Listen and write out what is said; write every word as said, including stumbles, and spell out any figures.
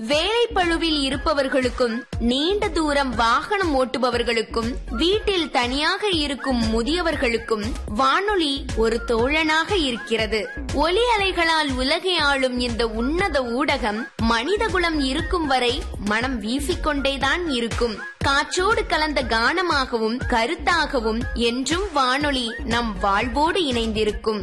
வேலை பளுவில் இருப்பவர்களுக்கும், நீண்ட தூரம் வாகனம் ஓட்டுபவர்களுக்கும், வீட்டில் தனியாக இருக்கும் முதியவர்களுக்கும் வானொலி ஒரு தோழனாக இருக்கிறது. ஒலி அலைகளால் உலகை ஆளும் இந்த உன்னத ஊடகம் மனிதகுலம் இருக்கும் வரை மனம் வீசிக்கொண்டேதான் இருக்கும். காற்றோடு கலந்த கானமாகவும் கருத்தாகவும் என்றும் வானொலி நம் வாழ்வோடு இணைந்திருக்கும்.